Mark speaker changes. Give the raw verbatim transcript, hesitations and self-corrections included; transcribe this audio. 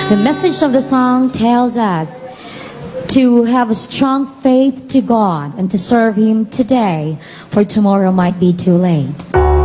Speaker 1: The message of the song tells us to have a strong faith to God and to serve Him today, for tomorrow might be too late.